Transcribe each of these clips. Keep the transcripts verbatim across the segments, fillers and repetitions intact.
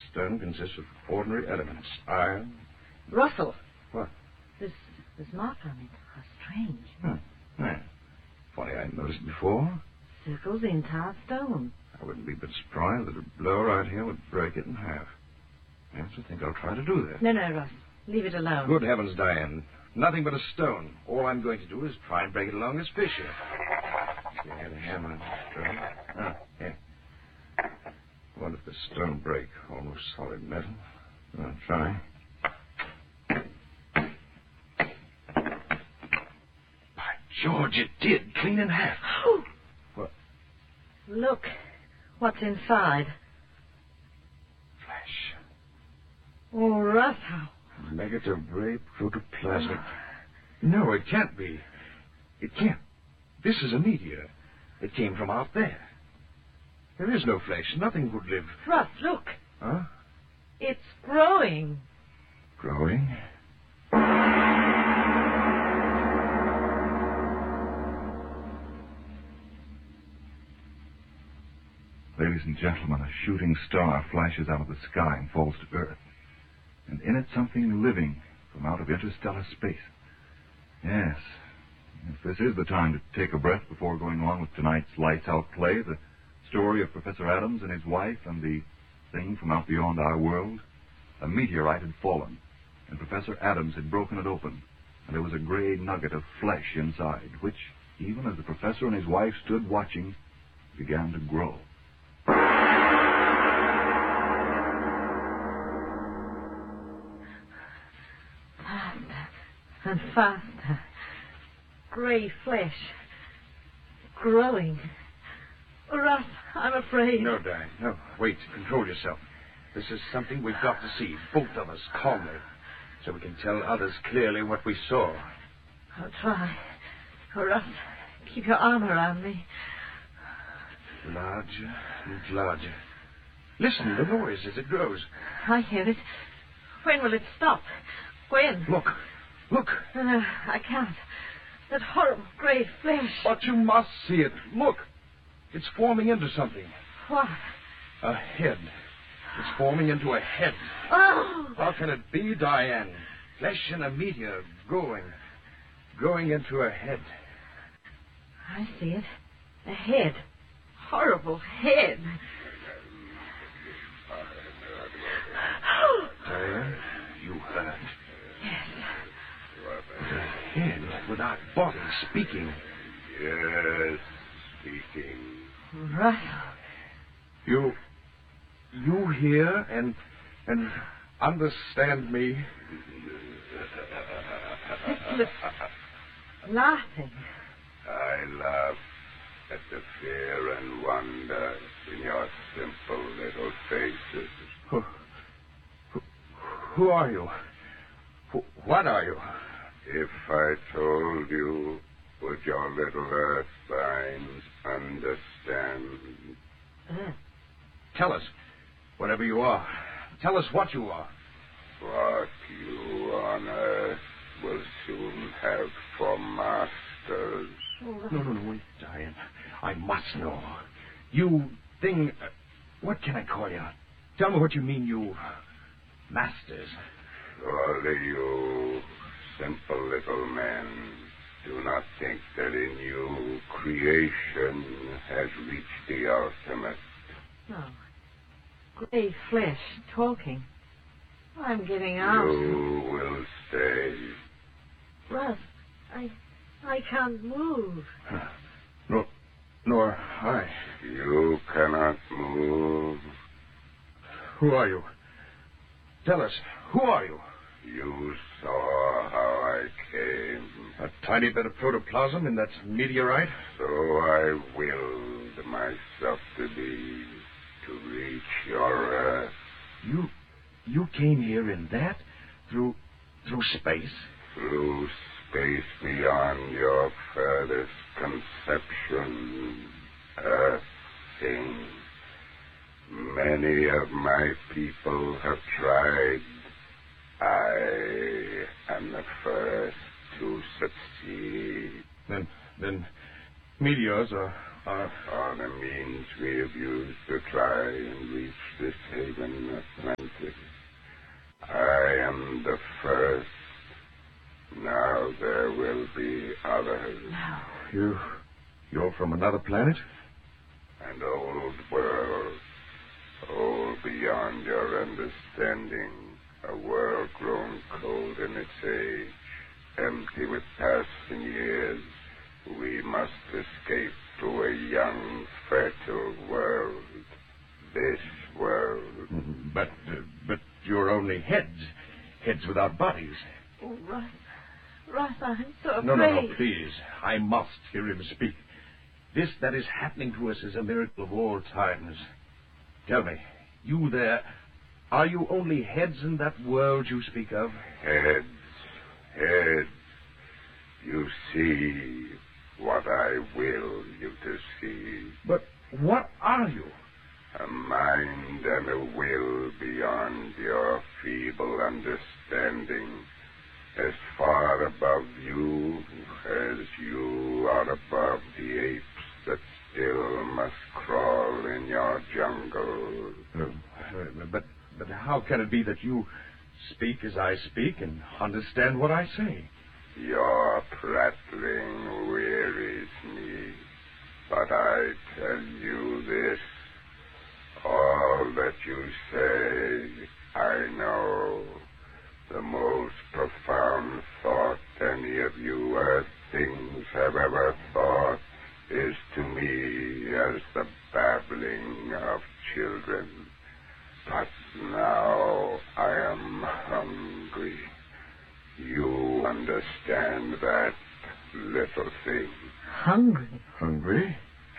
stone consists of ordinary elements. Iron... Russell. What? This, this mark on it. How strange. Hmm. Yeah. Funny, I hadn't noticed it before. Circles the entire stone. I wouldn't be a bit surprised that a blow right here would break it in half. Yes, I think I'll try to do that. No, no, Russ. Leave it alone. Good heavens, Diane. Nothing but a stone. All I'm going to do is try and break it along this fissure. See, I had a hammer and a stone. Ah, yeah. What if the stone break? Almost solid metal. I'll try. By George, it did. Clean in half. What? Look. What's inside? Flesh. Oh, Russ, how... Negative-ray protoplasmic. No, it can't be. It can't. This is a meteor. It came from out there. There is no flesh. Nothing would live. Russ, look. Huh? It's growing. Growing? Ladies and gentlemen, a shooting star flashes out of the sky and falls to Earth. And in it something living from out of interstellar space. Yes, if this is the time to take a breath before going on with tonight's Lights Out play, the story of Professor Adams and his wife and the thing from out beyond our world, a meteorite had fallen, and Professor Adams had broken it open, and there was a gray nugget of flesh inside, which, even as the professor and his wife stood watching, began to grow. And faster. Grey flesh. Growing. Russ, I'm afraid. No, Diane, no. Wait, control yourself. This is something we've got to see, both of us, calmly, so we can tell others clearly what we saw. I'll try. Oh, Russ, keep your arm around me. Larger and larger. Listen, the noise as it grows. I hear it. When will it stop? When? Look. Look. Uh, I can't. That horrible grey flesh. But you must see it. Look. It's forming into something. What? A head. It's forming into a head. Oh! How can it be, Diane? Flesh in a meteor growing. Growing into a head. I see it. A head. Horrible head. Diane, you heard. Yes. A head without body speaking. Yes, speaking. Russell. You... You hear and... and understand me? It's laughing. I laugh at the fear and wonder in your simple little faces. Who, who, who are you? Who, what are you? If I told you, would your little earth signs understand? Uh, Tell us, whatever you are. Tell us what you are. What you on earth will soon have for masters. oh, No, no, no, wait, Diane. I must know. You thing... Uh, what can I call you? Tell me what you mean, you... masters. Surely you simple little men do not think that in you creation has reached the ultimate. No. Grey flesh talking. I'm getting out. You will stay. Russ, I... I can't move. No, nor I. You cannot move. Who are you? Tell us, who are you? You saw how I came. A tiny bit of protoplasm in that meteorite? So I willed myself to be, to reach your earth. You, you came here in that? Through, through space? Through space beyond your furthest conception. Earth thing. Many of my people have tried. I am the first to succeed. Then, then, meteors are, are... Are the means we have used to try and reach this haven of You... you're from another planet? An old world, old beyond your understanding. A world grown cold in its age, empty with passing years. We must escape to a young, fertile world. This world. Mm-hmm. But, uh, but you're only heads. Heads without bodies. Oh, Russ. Russ, I'm so afraid. No, no, no, please. I must hear him speak. This that is happening to us is a miracle of all times. Tell me, you there, are you only heads in that world you speak of? Heads, heads. You see what I will you to see. But what are you? A mind and a will beyond your feeble understanding. As far above you as you are above the apes that still must crawl in your jungle. Uh, uh, but, but how can it be that you speak as I speak and understand what I say? Your prattling wearies me, but I tell you this. All that you say, I know. The most profound thought any of you earth things have ever thought is to me as the babbling of children. But now I am hungry. You understand that, little thing? Hungry? Hungry?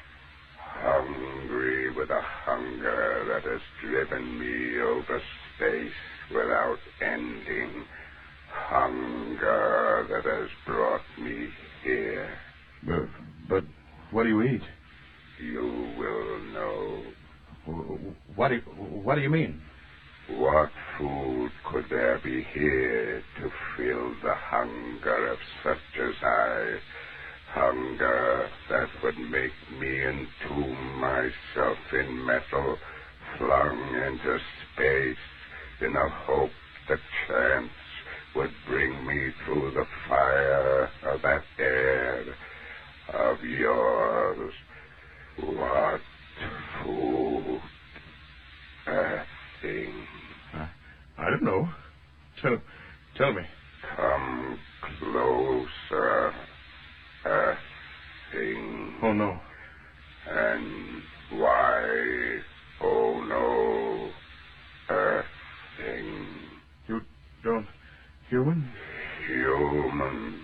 Hungry with a hunger that has driven me over space without ending. Hunger that has brought me here. But, but what do you eat? You will know. What do you, what do you mean? What food could there be here to fill the hunger of such as I? Hunger that would make me entomb myself in metal, flung into space in a hope that chance would bring me through the fire of that air of yours. What food? A thing. I, I don't know. Tell, tell me. Come closer. A thing. Oh, no. And why, oh no, a thing. You don't... Human? Human.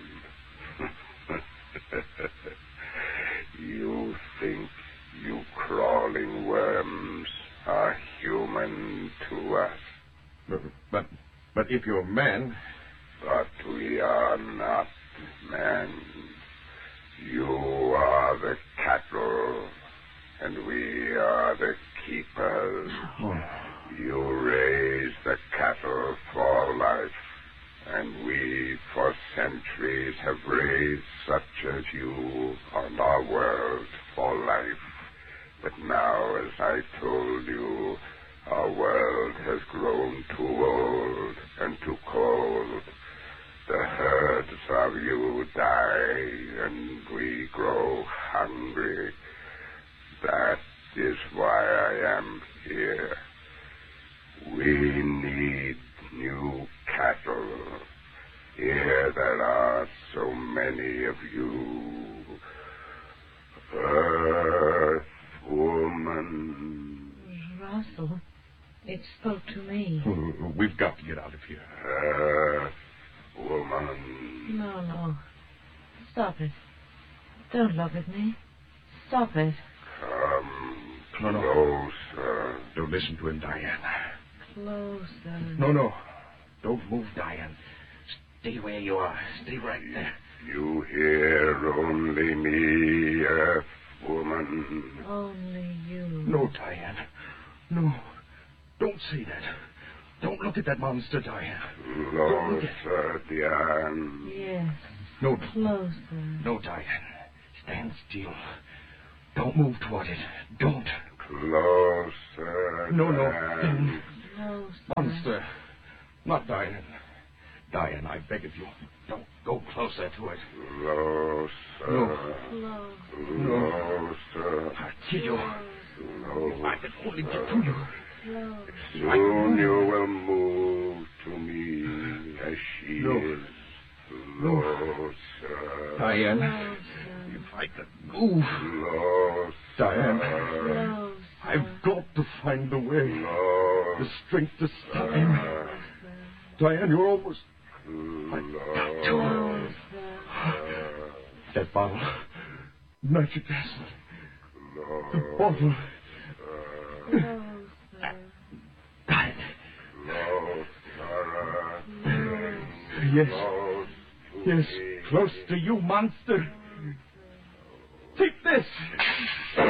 You think you crawling worms are human to us. But, but, but if you're man... But we are not men. You are the cattle, and we are the keepers. Oh. You raise the cattle for life, and we for centuries have raised such as you on our world for life. But now, as I told you, our world has grown too old and too cold. The herds of you die, and we grow hungry. That is why I am here. We need new cattle. Here there are so many of you. Earth woman. Russell, it spoke to me. Oh, we've got to get out of here. Earth woman. No, no. Stop it. Don't look at me. Stop it. Come No, no. closer. Don't listen to him, Diane. Closer. No, no. Don't move, Diane. Stay where you are. Stay right there. You hear only me, Earth woman. Only you. No, Diane. No. Don't say that. Don't look at that monster, Diane. Closer, Diane. Yes. No, Closer. no, Diane. Stand still. Don't move toward it. Don't. Closer, No, no. Diane. Closer. Monster. Not Diane. Diane, I beg of you, don't go closer to it. No, sir. No. No, sir. I'll kill you. No. If I can only get to you. No. Soon you will move to me as she No. is. No, sir. Diane, No, sir. if I could move. No, sir. Diane, No, sir. I've got to find the way. No. The strength to stop him. Diane, you're almost... No. No, sir. That bottle. Nitric acid. No. The bottle. No, sir. Diane. No, Sarah. Yes. Close to Yes, me. close to you, monster. Take this.